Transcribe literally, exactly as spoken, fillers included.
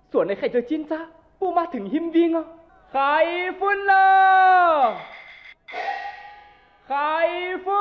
ส่วนในไข่เจอจินจ้าปูมาถึงหิมวิงอ่ะไข่ฟุ้นเลอไข่ฟุ้